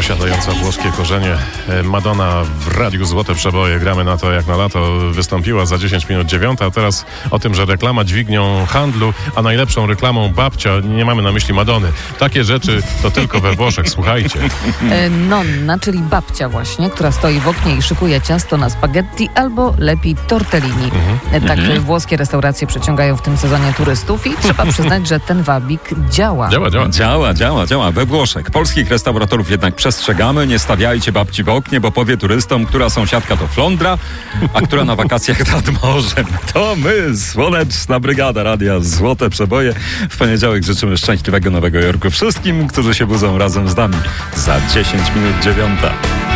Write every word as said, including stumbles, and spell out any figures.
posiadająca włoskie korzenie Madonna w Radiu Złote Przeboje. Gramy na to jak na lato. Wystąpiła za dziesięć minut dziewiąta, a teraz o tym, że reklama dźwignią handlu, a najlepszą reklamą babcia. Nie mamy na myśli Madony. Takie rzeczy to tylko we Włoszech, słuchajcie. Nonna, czyli babcia właśnie, która stoi w oknie i szykuje ciasto na spaghetti albo lepi tortellini. Mhm. Tak mhm. włoskie restauracje przyciągają w tym sezonie turystów i trzeba przyznać, że ten wabik działa. Działa, działa. Działa, działa, działa. We Włoszech. Polskich restauratorów jednak przestrzegamy. Nie stawiajcie babci w oknie, bo powie turystom, która sąsiadka to flądra, a która na wakacjach nad morzem. To my, Słoneczna Brygada Radia Złote Przeboje. W poniedziałek życzymy szczęśliwego Nowego Jorku wszystkim, którzy się budzą razem z nami. Za dziesięć minut dziewiąta.